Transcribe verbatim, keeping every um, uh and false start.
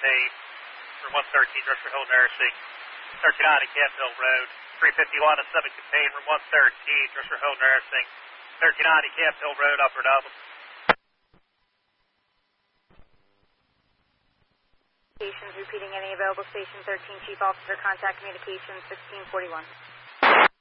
contain. Room one thirteen, Dresser Hill Nursing. thirty-nine at Camp Hill Road. three fifty-one at seven contain. Room one thirteen, Dresser Hill Nursing. thirty-nine at Camp Hill Road, Upper Dublin. Repeating any available station thirteen, Chief Officer, contact communications sixteen forty-one.